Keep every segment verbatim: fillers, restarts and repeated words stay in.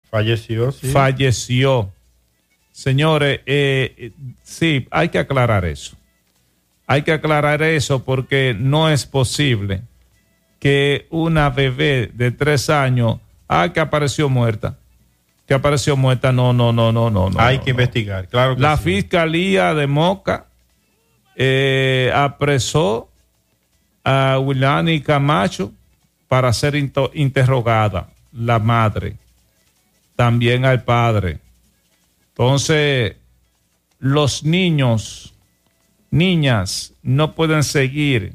Falleció, sí. Falleció. Señores, eh, sí, hay que aclarar eso. Hay que aclarar eso porque no es posible que una bebé de tres años, ah, que apareció muerta. Que apareció muerta, no, no, no, no, no. Hay no, que no. investigar, claro que La sí. Fiscalía de Moca eh, apresó a Wilani Camacho para ser into- interrogada, la madre, también al padre. Entonces, los niños, niñas, no pueden seguir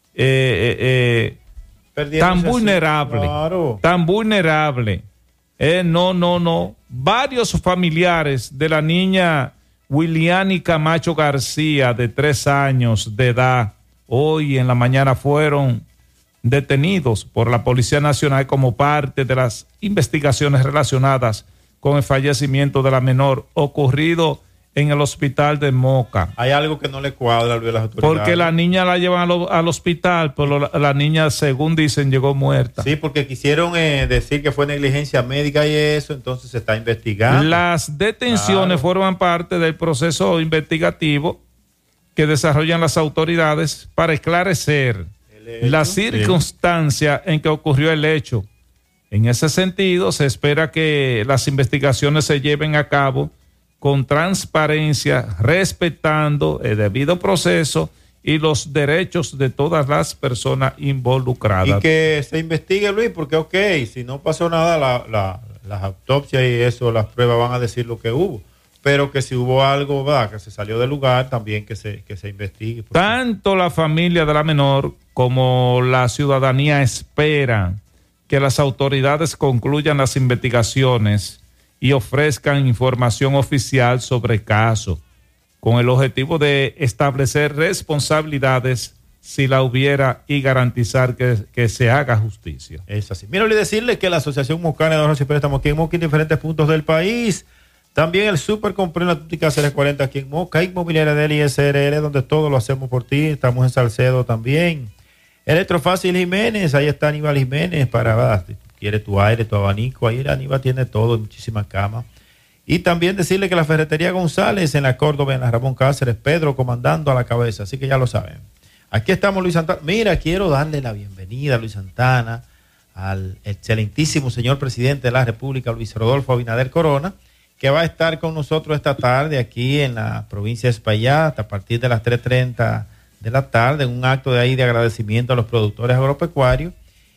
eh, eh, eh, tan vulnerable, claro. tan vulnerable. Eh, no, no, no. Varios familiares de la niña Williani Camacho García, de tres años de edad, hoy en la mañana fueron detenidos por la Policía Nacional como parte de las investigaciones relacionadas con el fallecimiento de la menor ocurrido en el hospital de Moca. Hay algo que no le cuadra a las autoridades. Porque la niña la llevan al, al hospital, pero la, la niña, según dicen, llegó muerta. Sí, porque quisieron eh, decir que fue negligencia médica y eso, entonces se está investigando. Las detenciones Claro. forman parte del proceso investigativo que desarrollan las autoridades para esclarecer hecho, la sí. circunstancia en que ocurrió el hecho. En ese sentido, se espera que las investigaciones se lleven a cabo con transparencia, respetando el debido proceso y los derechos de todas las personas involucradas. Y que se investigue, Luis, porque ok, si no pasó nada, la, la, las autopsias y eso, las pruebas van a decir lo que hubo. Pero que si hubo algo, ¿verdad?, que se salió del lugar, también que se, que se investigue. Tanto la familia de la menor como la ciudadanía esperan que las autoridades concluyan las investigaciones y ofrezcan información oficial sobre el caso, con el objetivo de establecer responsabilidades si la hubiera y garantizar que, que se haga justicia. Es así. Mira, le decirle que la Asociación Mocana de Ahorros y Préstamos aquí en Moca en diferentes puntos del país. También el Super Compré en la Tútica C R cuarenta aquí en Moca, Inmobiliaria del I S R L, donde todo lo hacemos por ti. Estamos en Salcedo también. Electrofácil Jiménez, ahí está Aníbal Jiménez para, ¿verdad?, quiere tu aire, tu abanico, ahí Aníbal tiene todo, muchísimas camas. Y también decirle que la Ferretería González en la Córdoba, en la Ramón Cáceres, Pedro comandando a la cabeza, así que ya lo saben. Aquí estamos, Luis Santana. Mira, quiero darle la bienvenida a Luis Santana, al excelentísimo señor presidente de la República, Luis Rodolfo Abinader Corona, que va a estar con nosotros esta tarde aquí en la provincia de Espaillat, a partir de las tres treinta de la tarde, en un acto de ahí de agradecimiento a los productores agropecuarios.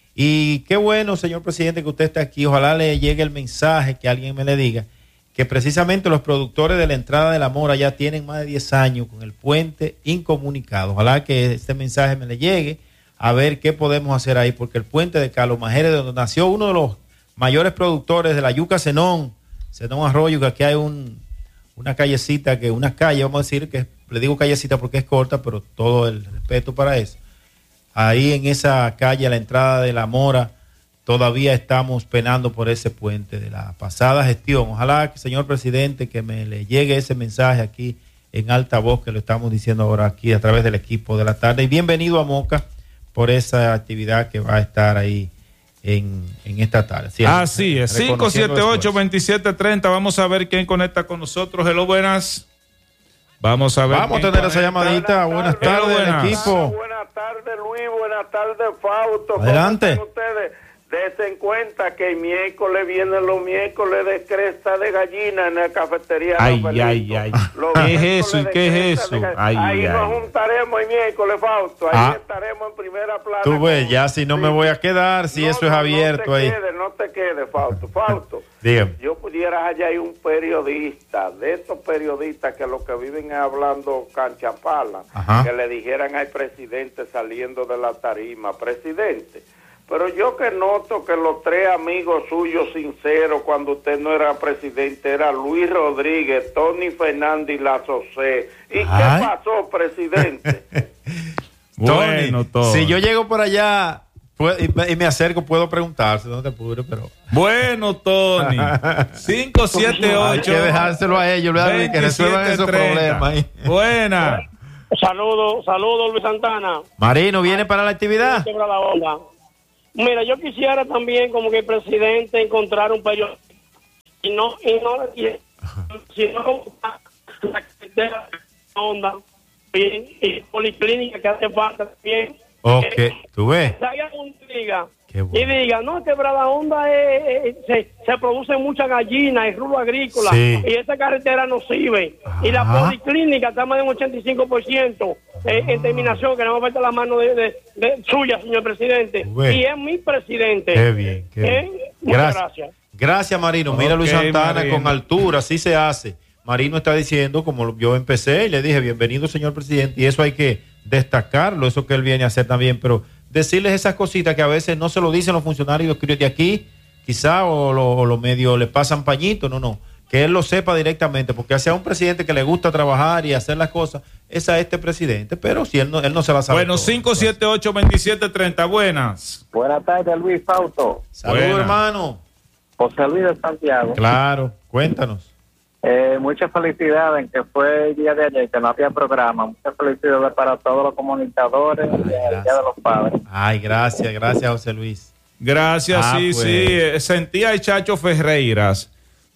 Y qué bueno, señor presidente, que usted esté aquí. Ojalá le llegue el mensaje, que alguien me le diga, que precisamente los productores de la entrada de la Mora ya tienen más de diez años con el puente incomunicado. Ojalá que este mensaje me le llegue, a ver qué podemos hacer ahí, porque el puente de Carlos Majere, donde nació uno de los mayores productores de la yuca Zenón, Zenón Arroyo, que aquí hay un, una callecita, que una calle, vamos a decir, que le digo callecita porque es corta, pero todo el respeto para eso. Ahí en esa calle, a la entrada de la Mora, todavía estamos penando por ese puente de la pasada gestión. Ojalá, señor presidente, que me le llegue ese mensaje aquí en alta voz, que lo estamos diciendo ahora aquí a través del equipo de la tarde. Y bienvenido a Moca por esa actividad que va a estar ahí en, en esta tarde. Sí, Así es, cinco siete ocho, veintisiete treinta. Vamos a ver quién conecta con nosotros. Hello, buenas. Vamos a ver. Vamos a tener conecta. Esa llamadita. Buenas tardes, buenas. equipo. Buenas tardes, Luis. Buenas tardes, Fausto. Adelante. ¿Cómo están ustedes? Desen en cuenta que el miércoles vienen los miércoles de cresta de gallina en la cafetería. Ay, ay, ay. ¿Qué es eso y qué es eso? Ay, ahí ay. nos juntaremos el miércoles, Fausto. Ahí ah. estaremos en primera plana. Tú ves, ya si no sí. me voy a quedar, si no, eso es no, abierto no te ahí. Quedes, no te quedes, Fausto. Fausto. Dígame. Yo pudiera hallar ahí un periodista, de estos periodistas que los que viven hablando canchapala, Ajá. que le dijeran al presidente saliendo de la tarima, presidente. Pero yo que noto que los tres amigos suyos sinceros cuando usted no era presidente era Luis Rodríguez, Tony Fernández y la Sosé. ¿Y Ay. qué pasó, presidente? Bueno, Tony, si yo llego por allá y me acerco, puedo preguntarse, no te apures, pero... Bueno, Tony, cinco siete ocho. Hay que dejárselo a ellos, veinte, que resuelvan esos problemas ahí. Buena. Saludos, saludos, Luis Santana. Marino, ¿viene para la actividad? La onda. Mira, yo quisiera también como que el presidente encontrar un periodista y no, y no, y, si no, la carretera onda, bien, y policlínica que hace falta también. Ok, eh, tú ves. Diga, Bueno. y diga, no, que Brada Honda es, es, se, se producen muchas gallinas, es rubro agrícola, Sí. y esa carretera no sirve. Y la Ajá. policlínica está más de un ochenta y cinco por ciento eh, en terminación, que no me falta la mano de, de, de suya, señor presidente. Bueno. Y es mi presidente. Qué bien, qué ¿Eh? bien. Muchas Gracias. gracias. Gracias, Marino. Mira, Ok, Luis Santana, Marino. con altura, así se hace. Marino está diciendo, como yo empecé y le dije, bienvenido, señor presidente, y eso hay que destacarlo, eso que él viene a hacer también, pero decirles esas cositas que a veces no se lo dicen los funcionarios de aquí, quizá, o lo, o lo medio le pasan pañito, no, no, que él lo sepa directamente, porque hacia un presidente que le gusta trabajar y hacer las cosas, es a este presidente, pero si él no, él no se la sabe. Bueno, todo. cinco siete ocho, veintisiete treinta, buenas. Buenas tardes, Luis Fausto. Saludos, Buena. hermano. José Luis de Santiago. Claro, cuéntanos. Eh, muchas felicidades en que fue el día de ayer, que no había programa. Muchas felicidades para todos los comunicadores y el Día de los Padres. Ay, gracias, gracias, José Luis. Gracias, Ah, sí, pues. sí. Eh, Sentía a Chacho Ferreiras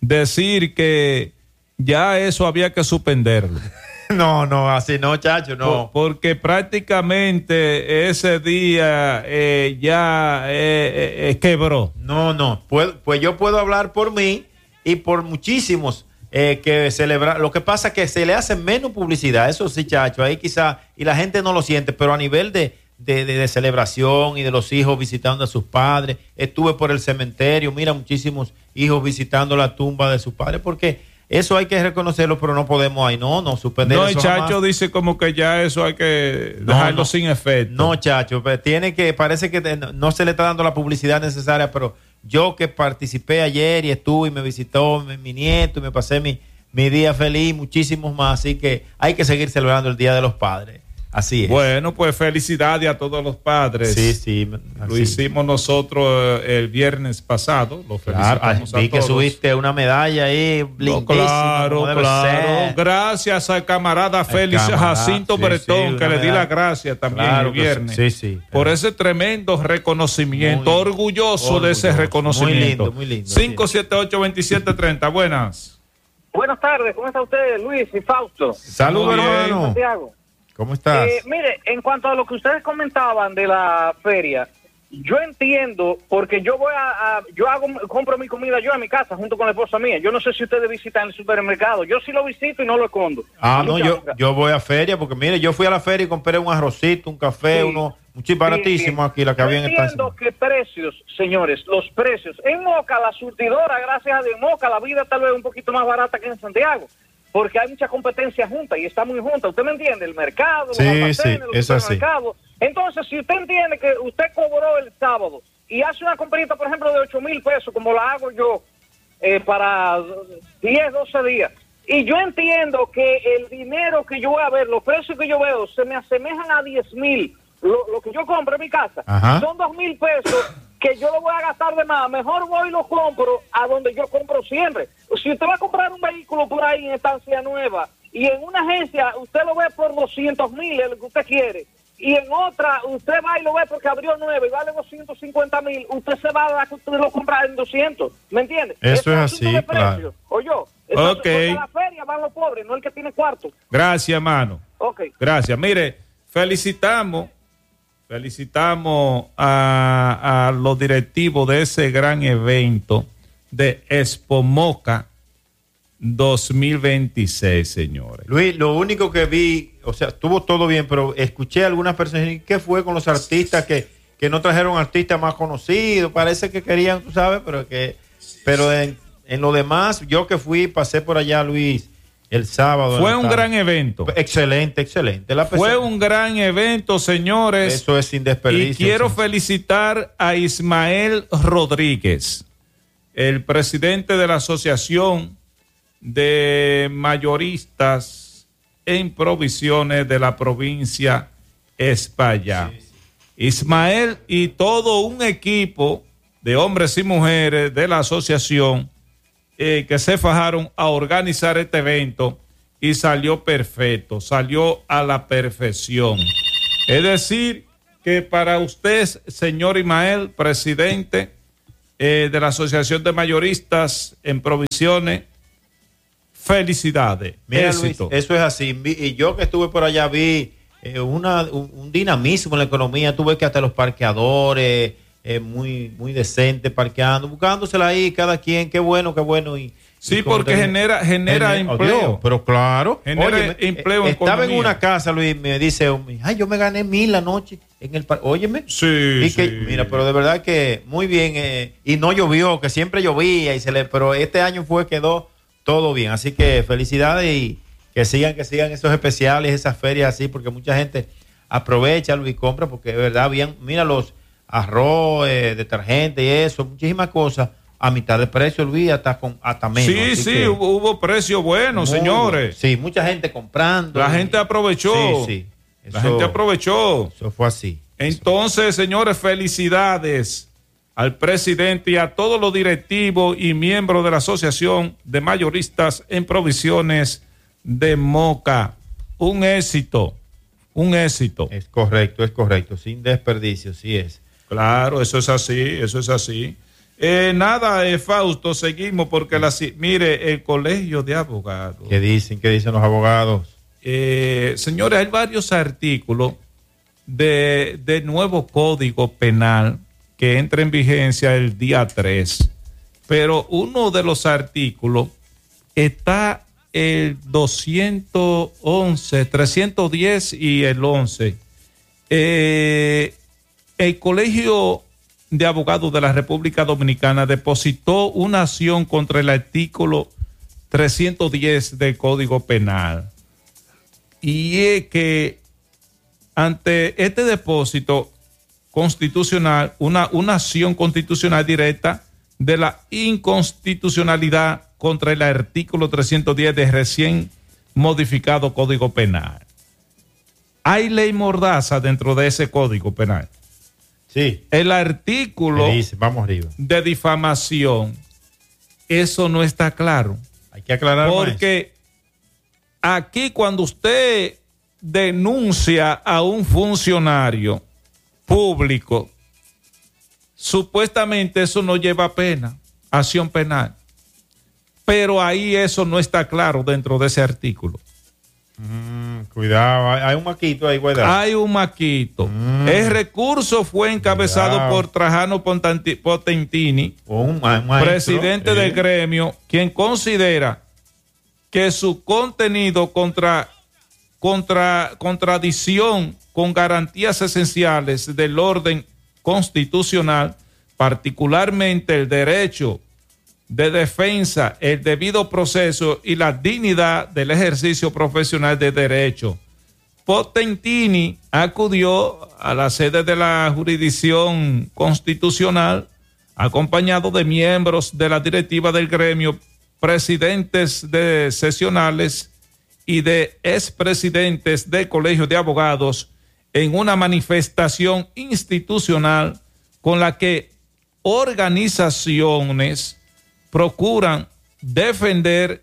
decir que ya eso había que suspenderlo. No, no, así no, chacho, no. Por- porque prácticamente ese día eh, ya eh, eh, quebró. No, no. Puedo- pues yo puedo hablar por mí y por muchísimos eh, que celebrar. Lo que pasa es que se le hace menos publicidad, eso sí, chacho. Ahí quizá, y la gente no lo siente, pero a nivel de, de, de- de celebración y de los hijos visitando a sus padres, estuve por el cementerio, mira, muchísimos hijos visitando la tumba de sus padres, porque eso hay que reconocerlo, pero no podemos ahí, no, no, suspender No, el eso Chacho jamás. dice como que ya eso hay que No, dejarlo no. sin efecto. No, chacho, pero tiene que, parece que te- no se le está dando la publicidad necesaria, pero yo que participé ayer y estuve y me visitó mi, mi nieto y me pasé mi, mi día feliz, muchísimos más, así que hay que seguir celebrando el Día de los Padres. Así es. Bueno, pues felicidades a todos los padres. Sí, sí. Lo así. hicimos nosotros eh, el viernes pasado. Lo Claro, ay, felicitamos vi a que todos. subiste una medalla ahí, No, lindísima, claro, como debe claro. ser. Gracias al camarada Félix camarada, Jacinto sí, Bretón, sí, que una le di medalla. las gracias también Claro el que sí, viernes. sí, sí. Por ese tremendo reconocimiento. Muy orgulloso de ese orgulloso. reconocimiento. Muy lindo, muy lindo, cinco siete ocho, veintisiete treinta, buenas. Buenas tardes, ¿cómo está usted, Luis y Fausto? Saludos, Muy bien. hermano. Santiago. ¿Cómo estás? Eh, mire, en cuanto a lo que ustedes comentaban de la feria, yo entiendo, porque yo voy a, a- yo hago, compro mi comida yo en mi casa junto con la esposa mía. Yo no sé si ustedes visitan el supermercado. Yo sí lo visito y no lo escondo. Ah, no, Muchas yo, gracias. yo voy a feria, porque mire, yo fui a la feria y compré un arrocito, un café, Sí. uno, mucho baratísimo Sí, sí. aquí, la que Yo había en esta entiendo que precios, señores, los precios. En Moca, la surtidora, gracias a Dios, en Moca, la vida tal vez un poquito más barata que en Santiago. Porque hay mucha competencia junta y está muy junta. ¿Usted me entiende? El mercado, los Sí, almacenes, sí, los es así. supermercados. Entonces, si usted entiende que usted cobró el sábado y hace una comprita, por ejemplo, de ocho mil pesos, como la hago yo, eh, para diez, doce días, y yo entiendo que el dinero que yo voy a ver, los precios que yo veo, se me asemejan a diez mil, lo, lo que yo compro en mi casa, Ajá. son dos mil pesos que yo lo voy a gastar de más. Mejor voy y lo compro a donde yo compro siempre. Si usted va a comprar un vehículo por ahí en Estancia Nueva y en una agencia usted lo ve por doscientos mil, es lo que usted quiere, y en otra usted va y lo ve porque abrió nueve y vale doscientos cincuenta mil, usted se va a dar que usted lo compra en doscientos, ¿me entiende? Eso es asunto así, de claro. precio, o yo. Ok. Porque a la feria van los pobres, no el que tiene cuarto. Gracias, hermano. Ok. Gracias. Mire, felicitamos, felicitamos a, a los directivos de ese gran evento de Expo Moca dos mil veintiséis, señores. Luis, lo único que vi, o sea, estuvo todo bien, pero escuché a algunas personas, ¿y qué fue con los artistas que, que no trajeron artistas más conocidos? Parece que querían, tú sabes, pero que, pero en, en lo demás, yo que fui, pasé por allá, Luis, el sábado. en Fue la un tarde. gran evento. Excelente, excelente. La Fue persona- un gran evento, señores. Eso es sin desperdicio. Y quiero sí. felicitar a Ismael Rodríguez, el presidente de la Asociación de Mayoristas en Provisiones de la provincia España. Sí, sí. Ismael y todo un equipo de hombres y mujeres de la asociación eh, que se fajaron a organizar este evento y salió perfecto, salió a la perfección. Es decir, que para usted, señor Ismael, presidente, eh, de la Asociación de Mayoristas en Provisiones. Felicidades. Mira, éxito. Luis, eso es así. Y yo que estuve por allá vi eh, una, un, un dinamismo en la economía. Tuve que hasta los parqueadores eh, muy, muy decentes parqueando, buscándosela ahí cada quien. Qué bueno, qué bueno. Y, sí, y porque te, genera, genera gener, empleo. Oh, Dios, pero claro. Genera óyeme, empleo eh, en Estaba economía. en una casa, Luis, me dice, ay, yo me gané mil la noche en el parque. Óyeme. Sí, y que, sí. Mira, pero de verdad que muy bien. Eh, y no llovió, que siempre llovía, y se le, pero este año fue, quedó todo bien. Así que felicidades y que sigan, que sigan esos especiales, esas ferias así, porque mucha gente aprovecha, Luis, compra, porque de verdad, bien, mira los arroz, eh, detergente y eso, muchísimas cosas a mitad de precio, Luis, hasta con hasta menos. Sí, Así sí, que, hubo, hubo precios buenos, muy, señores. Sí, mucha gente comprando. La gente aprovechó. Sí, sí. La Eso- gente aprovechó. Eso fue así. Entonces, señores, felicidades al presidente y a todos los directivos y miembros de la Asociación de Mayoristas en Provisiones de Moca. Un éxito, un éxito. Es correcto, es correcto, sin desperdicio, sí es. Claro, eso es así, eso es así. Eh, nada, eh, Fausto, seguimos porque la, mire, el Colegio de Abogados. ¿Qué dicen? ¿Qué dicen los abogados? Eh, señores, hay varios artículos de, de nuevo Código Penal que entra en vigencia el día tres, pero uno de los artículos está el doscientos once, trescientos diez y el once. Eh, el Colegio de Abogados de la República Dominicana depositó una acción contra el artículo trescientos diez del Código Penal. Y es que ante este depósito constitucional, una, una acción constitucional directa de la inconstitucionalidad contra el artículo trescientos diez del recién modificado Código Penal. Hay ley mordaza dentro de ese Código Penal. Sí. El artículo ¿Qué dice? Vamos arriba. de difamación, eso no está claro. Hay que aclarar Porque aquí cuando usted denuncia a un funcionario público, supuestamente eso no lleva pena, acción penal. Pero ahí eso no está claro dentro de ese artículo. Mm, cuidado, hay, hay un maquito ahí, guardado. Hay un maquito. Mm. El recurso fue encabezado cuidado. por Trajano Potentini, un ma maestro, presidente eh. del gremio, quien considera que su contenido contra, contra contradicción con garantías esenciales del orden constitucional, particularmente el derecho de defensa, el debido proceso y la dignidad del ejercicio profesional de derecho. Potentini acudió a la sede de la jurisdicción constitucional acompañado de miembros de la directiva del gremio, presidentes de sesionales y de expresidentes del Colegio de Abogados en una manifestación institucional con la que organizaciones procuran defender,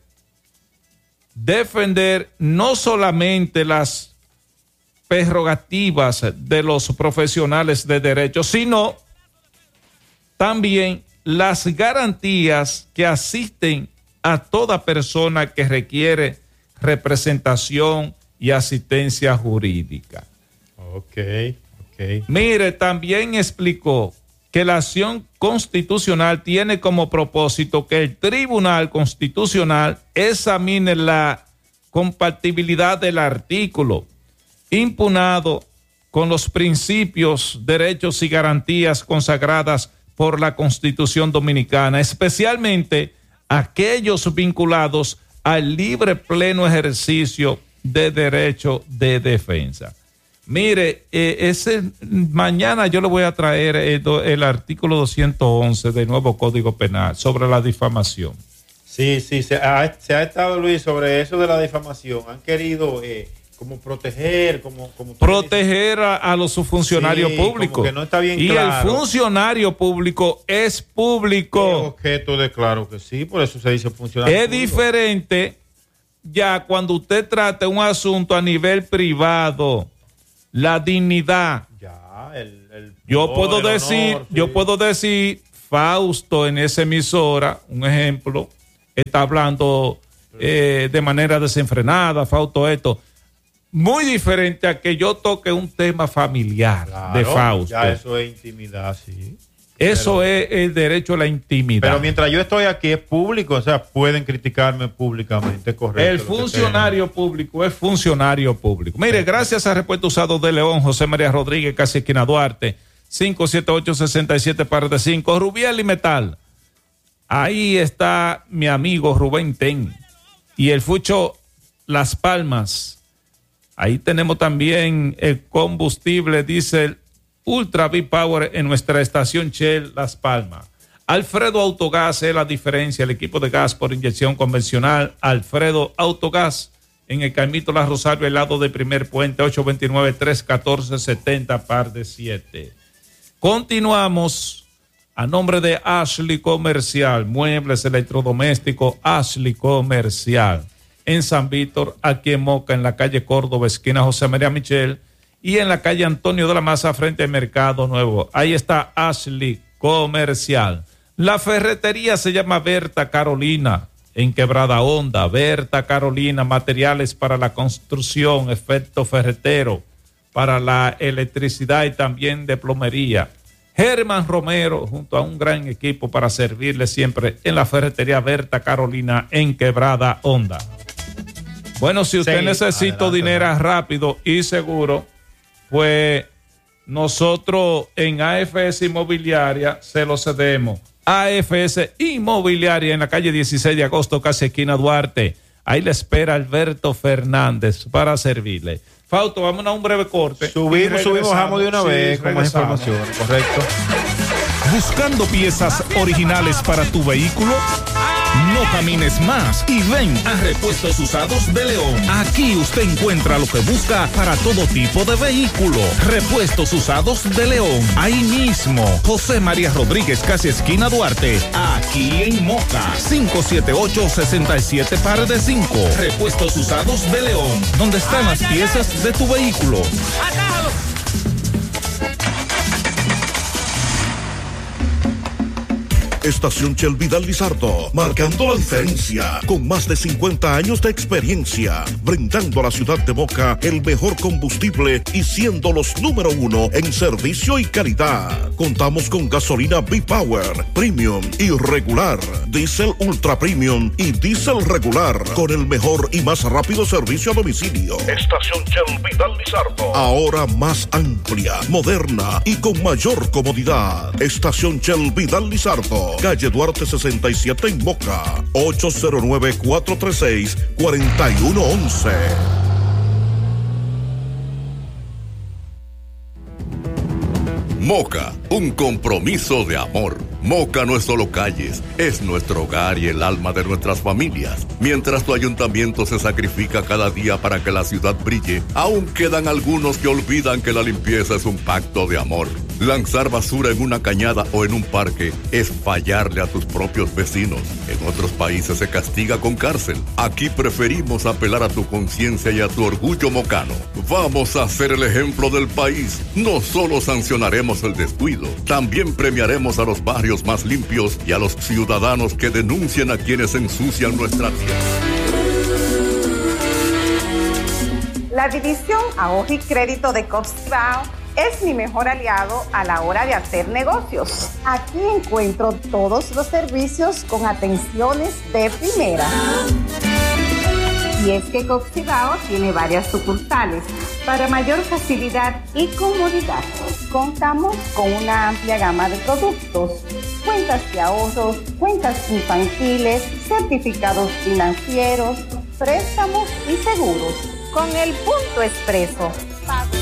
defender no solamente las prerrogativas de los profesionales de derecho, sino también las garantías que asisten a toda persona que requiere representación y asistencia jurídica. Ok, ok. Mire, también explicó que la acción constitucional tiene como propósito que el Tribunal Constitucional examine la compatibilidad del artículo impugnado con los principios, derechos y garantías consagradas por la Constitución Dominicana, especialmente aquellos vinculados al libre pleno ejercicio de derecho de defensa. Mire, eh, ese, mañana yo le voy a traer el, el artículo doscientos once del nuevo Código Penal sobre la difamación. Sí, sí, se ha, se ha estado, Luis, sobre eso de la difamación. Han querido eh, como proteger, como... como proteger a, a los funcionarios sí, públicos. Que no está bien y claro. El funcionario público es público. Es objeto de claro que sí, por eso se dice funcionario Es público. diferente ya cuando usted trata un asunto a nivel privado. La dignidad. Ya, el, el yo honor, puedo el decir, honor, sí. yo puedo decir, Fausto en esa emisora, un ejemplo, está hablando eh, de manera desenfrenada, Fausto esto, muy diferente a que yo toque un tema familiar claro, de Fausto. Ya eso es intimidad, sí. Eso pero, es el derecho a la intimidad. Pero mientras yo estoy aquí es público, o sea, pueden criticarme públicamente, correcto. El funcionario público es funcionario público. Mire, sí. Gracias a Repuesto Usado de León, José María Rodríguez, casi esquina Duarte, cinco siete ocho, seis siete par de cinco, Rubiel y Metal. Ahí está mi amigo Rubén Ten. Y el Fucho Las Palmas. Ahí tenemos también el combustible diésel Ultra V-Power en nuestra estación Shell Las Palmas. Alfredo Autogás es la diferencia, el equipo de gas por inyección convencional. Alfredo Autogás en el Caimito La Rosario, el lado de Primer Puente, ocho dos nueve, tres uno cuatro, siete cero par de siete. Continuamos a nombre de Ashley Comercial, muebles electrodomésticos Ashley Comercial. En San Víctor, aquí en Moca, en la calle Córdoba, esquina José María Michel, y en la calle Antonio de la Maza, frente al Mercado Nuevo. Ahí está Ashley Comercial. La ferretería se llama Berta Carolina, en Quebrada Honda. Berta Carolina, materiales para la construcción, efecto ferretero, para la electricidad y también de plomería. Germán Romero, junto a un gran equipo para servirle siempre en la ferretería Berta Carolina, en Quebrada Honda. Bueno, si usted sí, necesita adelante, dinero adelante. rápido y seguro, pues nosotros en A F S Inmobiliaria se lo cedemos. A F S Inmobiliaria en la calle dieciséis de agosto, casi esquina Duarte. Ahí le espera Alberto Fernández para servirle. Fausto, vamos a un breve corte. Subimos, subimos, bajamos de una sí, vez con más información, correcto. ¿Buscando piezas originales para tu vehículo? No camines más y ven a Repuestos Usados de León. Aquí usted encuentra lo que busca para todo tipo de vehículo. Repuestos Usados de León. Ahí mismo, José María Rodríguez, casi esquina Duarte. Aquí en Moca, cinco siete ocho, seis siete par de cinco. Repuestos Usados de León, donde están las piezas de tu vehículo. Estación Shell Vidal Lizardo, marcando la diferencia, con más de cincuenta años de experiencia, brindando a la ciudad de Moca el mejor combustible y siendo los número uno en servicio y calidad. Contamos con gasolina V-Power, Premium y regular, Diesel Ultra Premium y Diesel regular, con el mejor y más rápido servicio a domicilio. Estación Shell Vidal Lizardo, ahora más amplia, moderna y con mayor comodidad. Estación Shell Vidal Lizardo, calle Duarte sesenta y siete en Moca, ocho cero nueve, cuatro tres seis, cuatro uno uno uno. Moca, un compromiso de amor. Moca no es solo calles, es nuestro hogar y el alma de nuestras familias. Mientras tu ayuntamiento se sacrifica cada día para que la ciudad brille, aún quedan algunos que olvidan que la limpieza es un pacto de amor. Lanzar basura en una cañada o en un parque es fallarle a tus propios vecinos. En otros países se castiga con cárcel. Aquí preferimos apelar a tu conciencia y a tu orgullo mocano. Vamos a ser el ejemplo del país. No solo sancionaremos el descuido, también premiaremos a los barrios más limpios y a los ciudadanos que denuncien a quienes ensucian nuestra tierra. La División Ahorro y Crédito de Coxbao es mi mejor aliado a la hora de hacer negocios. Aquí encuentro todos los servicios con atenciones de primera. Y es que Coxbao tiene varias sucursales para mayor facilidad y comodidad. Contamos con una amplia gama de productos, cuentas de ahorros, cuentas infantiles, certificados financieros, préstamos y seguros. Con el Punto Expreso,